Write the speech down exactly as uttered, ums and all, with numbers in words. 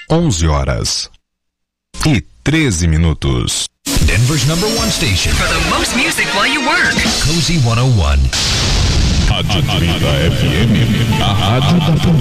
onze horas e treze minutos. Denver's number one station for the most music while you work. Cozy cento e um. Rádio trinta F M, a rádio da